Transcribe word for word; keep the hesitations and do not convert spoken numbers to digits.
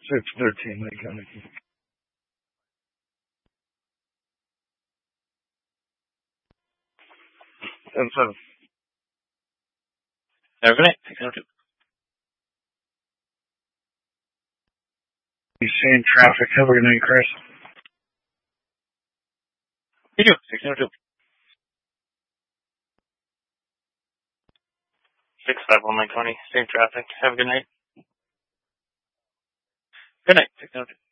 six thirteen, Lake County. seven seven. Have a good night. six oh two. You seeing traffic? Have a good night, Chris. You do. six oh two. six five one nine twenty. Same traffic. Have a good night. Good night. six oh two.